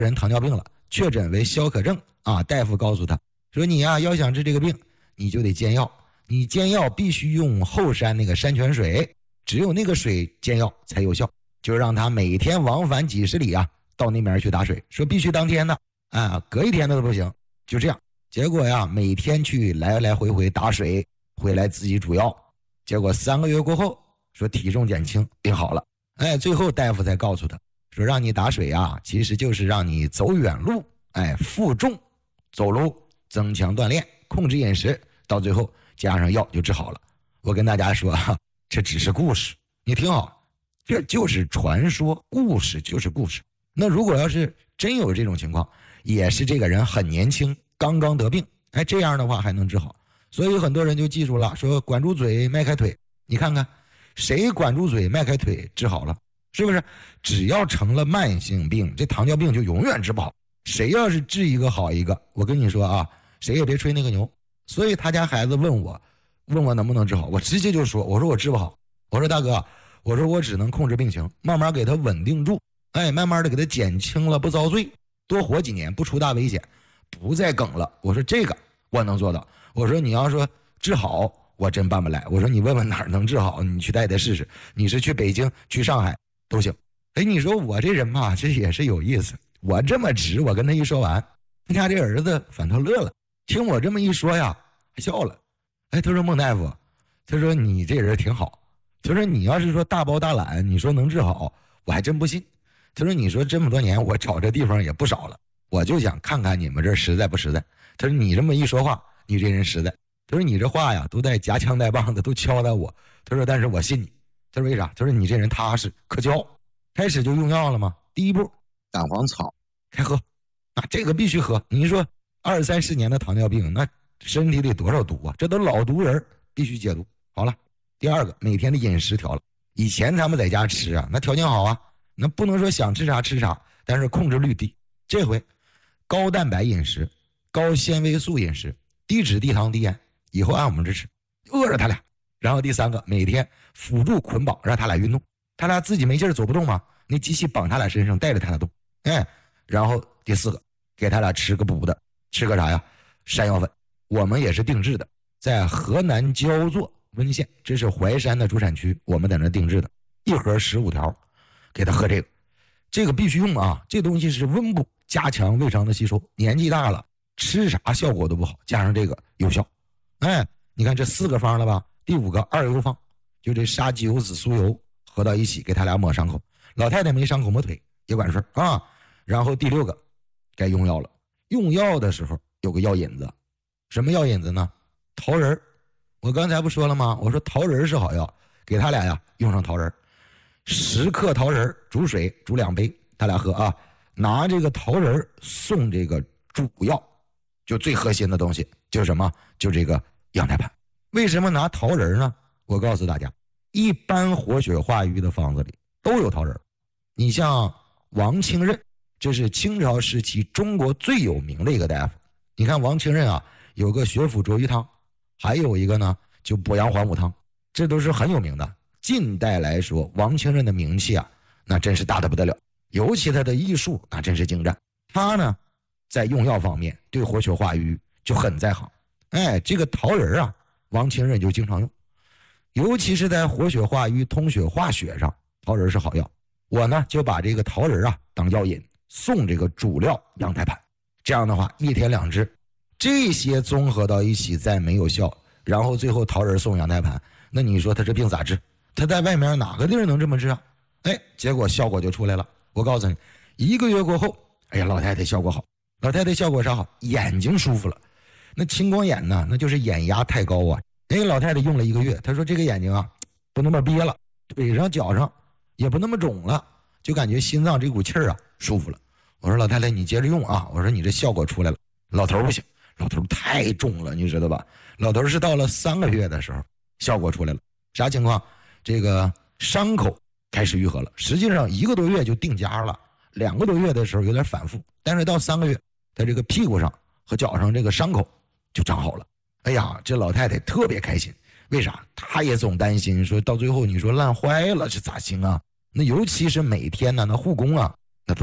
人糖尿病了，确诊为消渴症啊。大夫告诉他说，你呀要想治这个病，你就得煎药，你煎药必须用后山那个山泉水，只有那个水煎药才有效，就让他每天往返几十里啊，到那边去打水，说必须当天的啊，隔一天的都不行。就这样，结果呀每天去来来回回打水，回来自己煮药，结果3个月过后说体重减轻，病好了。最后大夫才告诉他说，让你打水啊，其实就是让你走远路，负重走路，增强锻炼，控制饮食，到最后加上药就治好了。我跟大家说这只是故事，你听好，这就是传说，故事就是故事。那如果要是真有这种情况，也是这个人很年轻，刚刚得病，这样的话还能治好。所以很多人就记住了，说管住嘴，迈开腿。你看看谁管住嘴，迈开腿治好了，是不是？只要成了慢性病，这糖尿病就永远治不好。谁要是治一个好一个，我跟你说啊，谁也别吹那个牛。所以他家孩子问我能不能治好，我直接就说，我说我治不好，我说大哥，我说我只能控制病情，慢慢给他稳定住，慢慢的给他减轻了，不遭罪，多活几年，不出大危险，不再梗了。我说这个我能做到。我说你要说治好，我真办不来。我说你问问哪儿能治好，你去带他试试。你是去北京去上海都行。你说我这人吧，这也是有意思。我这么直，我跟他一说完，他家这儿子反倒乐了，听我这么一说呀还笑了。他说孟大夫，他说你这人挺好，他说你要是说大包大揽，你说能治好，我还真不信。他说你说这么多年我找这地方也不少了，我就想看看你们这实在不实在。他说你这么一说话，你这人实在。他说你这话呀都带夹枪带棒的，都敲打我。他说但是我信你。他说为啥？他说你这人踏实可交。开始就用药了吗？第一步蛋黄草开喝，这个必须喝。你说20-30年的糖尿病，那身体里多少毒啊，这都老毒人，必须解毒。好了，第二个每天的饮食调了。以前咱们在家吃啊，那条件好啊，那不能说想吃啥吃啥，但是控制率低。这回高蛋白饮食，高纤维素饮食，低脂低糖低盐，以后按我们这吃，饿着他俩。然后第三个，每天辅助捆绑，让他俩运动。他俩自己没劲走不动吗？那机器绑他俩身上，带着他俩动。然后第四个，给他俩吃个补的，吃个啥呀？山药粉，我们也是定制的，在河南焦作温县，这是淮山的主产区，我们在那定制的，一盒15条，给他喝这个，这个必须用啊！这东西是温补，加强胃肠的吸收。年纪大了，吃啥效果都不好，加上这个有效。你看这4个方了吧？第5个2油方，就这沙棘油籽酥油合到一起，给他俩抹伤口。老太太没伤口抹腿也管事啊。然后第6个该用药了，用药的时候有个药引子，什么药引子呢？桃仁。我刚才不说了吗？我说桃仁是好药，给他俩呀用上桃仁，10克桃仁煮水煮2杯，他俩喝啊。拿这个桃仁送这个主药，就最核心的东西就是什么？就这个羊胎盘。为什么拿桃仁呢？我告诉大家，一般活血化瘀的方子里都有桃仁。你像王清任，这是清朝时期中国最有名的一个大夫。你看王清任啊，有个血府卓鱼汤，还有一个呢就补阳还母汤，这都是很有名的。近代来说，王清任的名气啊，那真是大得不得了，尤其他的医术那真是精湛。他呢在用药方面对活血化瘀就很在行。这个桃仁啊，王清任就经常用，尤其是在活血化瘀、通血化血上，桃仁是好药。我呢就把这个桃仁啊当药引，送这个主料羊胎盘。这样的话1天2支，这些综合到一起再没有效，然后最后桃仁送羊胎盘，那你说他这病咋治？他在外面哪个地儿能这么治啊？结果效果就出来了。我告诉你，1个月过后，老太太效果好。老太太效果啥好？眼睛舒服了。那青光眼呢，那就是眼压太高啊。老太太用了1个月，她说这个眼睛啊不那么憋了，腿上脚上也不那么肿了，就感觉心脏这股气儿啊舒服了。我说老太太你接着用啊，我说你这效果出来了。老头不行，老头太重了，你知道吧？老头是到了3个月的时候效果出来了。啥情况？这个伤口开始愈合了，实际上1个多月就定家了，2个多月的时候有点反复，但是到3个月他这个屁股上和脚上这个伤口就长好了。这老太太特别开心。为啥？她也总担心说到最后你说烂坏了这咋行啊？那尤其是每天呢那护工啊那都累，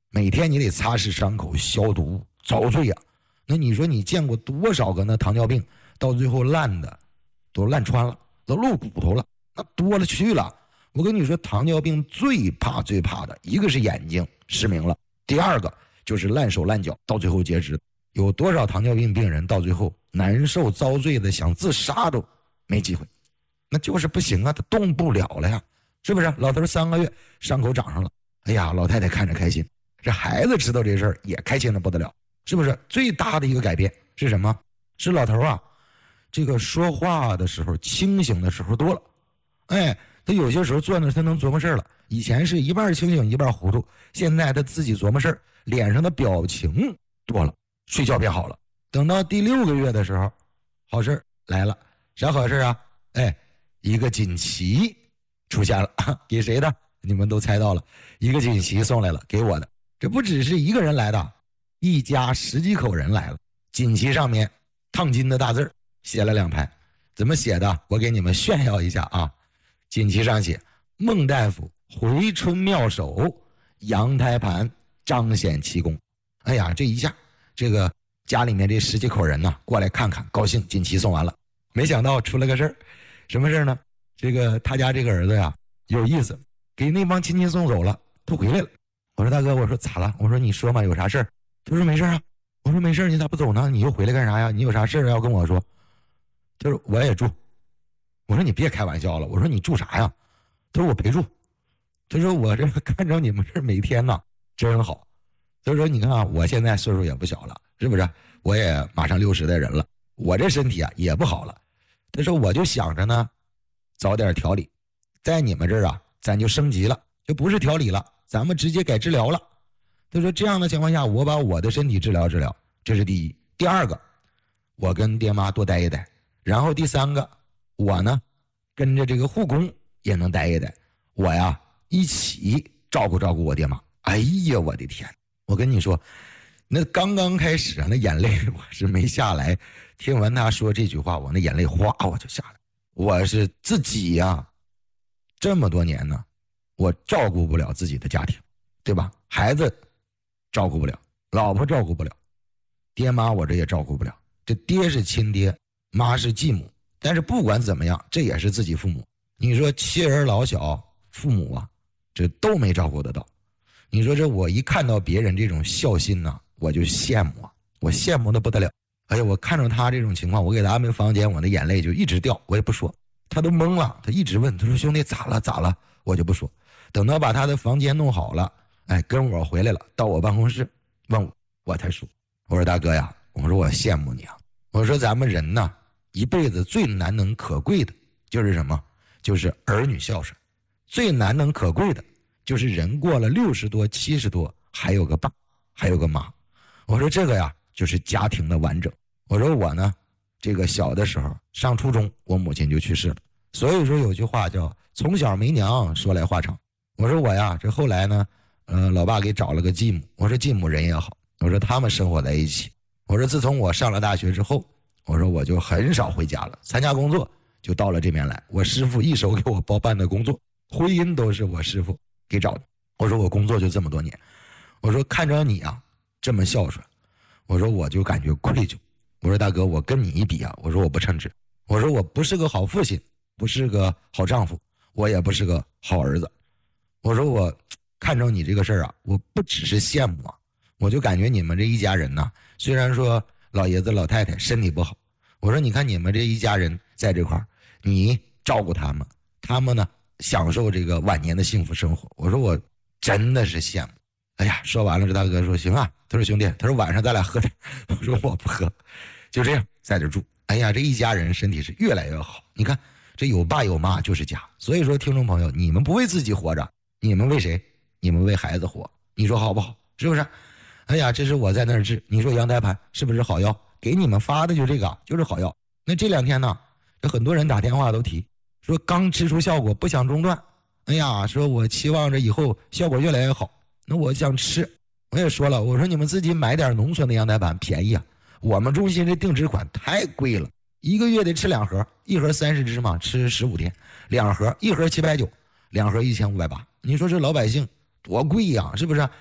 每天你得擦拭伤口消毒遭罪呀。那你说你见过多少个那糖尿病到最后烂的都烂穿了，都露骨头了，那多了去了。我跟你说，糖尿病最怕的一个是眼睛失明了，第二个就是烂手烂脚，到最后截肢。有多少糖尿病病人到最后难受遭罪的想自杀都没机会，那就是不行啊，他动不了了呀，是不是？老头3个月伤口长上了，哎呀，老太太看着开心，这孩子知道这事儿也开心的不得了，是不是？最大的一个改变是什么？是老头啊，这个说话的时候清醒的时候多了。哎，他有些时候坐那他能琢磨事儿了，以前是一半清醒一半糊涂，现在他自己琢磨事儿，脸上的表情多了，睡觉变好了。等到第6个月的时候，好事来了。啥好事啊？哎，一个锦旗出现了，给谁的？你们都猜到了，一个锦旗送来了，给我的。这不只是一个人来的，一家10几口人来了。锦旗上面烫金的大字写了2排，怎么写的？我给你们炫耀一下啊！锦旗上写：孟大夫回春妙手，羊胎盘彰显奇功。哎呀，这一下，这个家里面这10几口人呢，过来看看，高兴，锦旗送完了。没想到出了个事儿，什么事儿呢？这个他家这个儿子呀，有意思，给那帮亲戚送走了，不回来了。我说大哥，我说咋了？我说你说嘛，有啥事儿？他说没事啊。我说没事，你咋不走呢？你又回来干啥呀？你有啥事儿要跟我说？他说我也住。我说你别开玩笑了，我说你住啥呀？他说我陪住。他说我这看着你们这每天呢真好。他说你看啊，我现在岁数也不小了，是不是？我也马上60的人了，我这身体啊也不好了。他说我就想着呢，早点调理，在你们这儿啊，咱就升级了，就不是调理了，咱们直接改治疗了。他说这样的情况下，我把我的身体治疗，这是第一。第二个，我跟爹妈多待一待。然后第3个，我呢跟着这个护工也能待一待，我呀一起照顾我爹妈。哎呀，我的天！我跟你说，那刚刚开始啊，那眼泪我是没下来。听完他说这句话，我那眼泪哗我就下来。我是自己呀，这么多年呢，我照顾不了自己的家庭，对吧？孩子照顾不了，老婆照顾不了，爹妈我这也照顾不了。这爹是亲爹，妈是继母，但是不管怎么样，这也是自己父母。你说妻儿老小，父母啊，这都没照顾得到。你说这我一看到别人这种孝心呢，我就羡慕啊，我羡慕的不得了。哎呀，我看着他这种情况，我给他安排房间，我的眼泪就一直掉，我也不说。他都懵了，他一直问，他说兄弟咋了？我就不说。等到把他的房间弄好了，哎，跟我回来了，到我办公室问我才说，我说大哥呀，我说我羡慕你啊，我说咱们人呢，一辈子最难能可贵的就是什么？就是儿女孝顺。最难能可贵的就是人过了60多70多还有个爸还有个妈。我说这个呀就是家庭的完整。我说我呢这个小的时候上初中，我母亲就去世了，所以说有句话叫从小没娘，说来话长。我说我呀这后来呢老爸给找了个继母，我说继母人也好，我说他们生活在一起。我说自从我上了大学之后，我说我就很少回家了，参加工作就到了这边来，我师傅一手给我包办的工作，婚姻都是我师傅给找的。我说我工作就这么多年，我说看着你啊这么孝顺，我说我就感觉愧疚。我说大哥，我跟你一比啊，我说我不称职，我说我不是个好父亲，不是个好丈夫，我也不是个好儿子。我说我看着你这个事儿啊，我不只是羡慕啊，我就感觉你们这一家人呐，虽然说老爷子老太太身体不好，我说你看你们这一家人在这块儿，你照顾他们，他们呢享受这个晚年的幸福生活。我说我真的是羡慕。哎呀，说完了，这大哥说行啊，他说兄弟，他说晚上咱俩喝点。我说我不喝，就这样在这住。哎呀，这一家人身体是越来越好。你看这有爸有妈就是家。所以说听众朋友，你们不为自己活着，你们为谁？你们为孩子活，你说好不好？是不是？哎呀，这是我在那儿治，你说羊胎盘是不是好药？给你们发的就这个，就是好药。那这2天呢，这很多人打电话都提说刚吃出效果，不想中断。哎呀，说我期望着以后效果越来越好，那我想吃。我也说了，我说你们自己买点农村的羊胎盘便宜啊，我们中心这定制款太贵了，1个月得吃2盒，1盒30支嘛，吃15天，2盒1盒790，2盒1580。你说这老百姓多贵呀，是不是？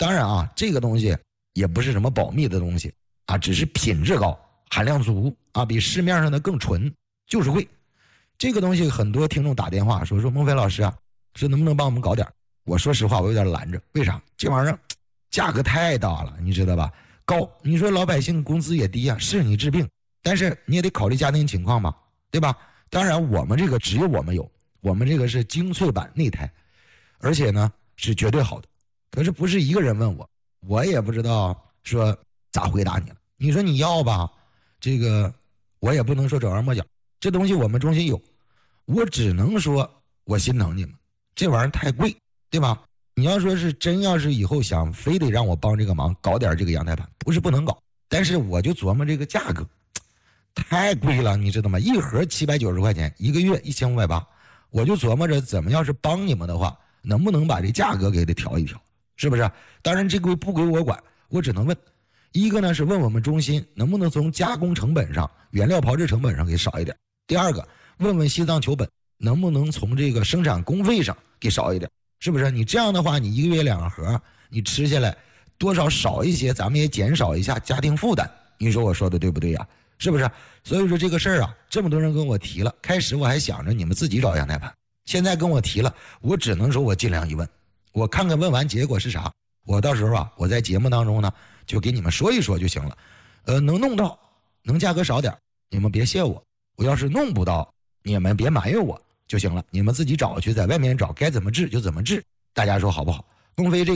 当然啊，这个东西也不是什么保密的东西啊，只是品质高，含量足啊，比市面上的更纯，就是贵。这个东西很多听众打电话说孟非老师啊，说能不能帮我们搞点？我说实话，我有点拦着，为啥？这玩意儿价格太大了，你知道吧？高，你说老百姓工资也低啊，是你治病，但是你也得考虑家庭情况吧，对吧？当然我们这个只有我们有，我们这个是精粹版内胎，而且呢是绝对好的。可是不是一个人问我，我也不知道说咋回答你了。你说你要吧，这个我也不能说转弯抹角，这东西我们中心有，我只能说我心疼你们，这玩意儿太贵，对吧？你要说是真要是以后想非得让我帮这个忙搞点这个阳台盘，不是不能搞，但是我就琢磨这个价格太贵了，你知道吗？一盒790块钱，一个月1580，我就琢磨着怎么要是帮你们的话，能不能把这价格给它调一调，是不是？当然这个不归我管，我只能问。一个呢是问我们中心能不能从加工成本上、原料炮制成本上给少一点；第二个，问问西藏球本能不能从这个生产工费上给少一点。是不是？你这样的话，你一个月2盒，你吃下来多少少一些，咱们也减少一下家庭负担。你说我说的对不对呀？是不是？所以说这个事儿啊，这么多人跟我提了，开始我还想着你们自己找阳台盘，现在跟我提了，我只能说我尽量一问，我看看问完结果是啥，我到时候啊，我在节目当中呢就给你们说一说就行了。能弄到，能价格少点，你们别谢我；我要是弄不到，你们别埋怨我。就行了，你们自己找去，在外面找，该怎么治就怎么治，大家说好不好？孟非这个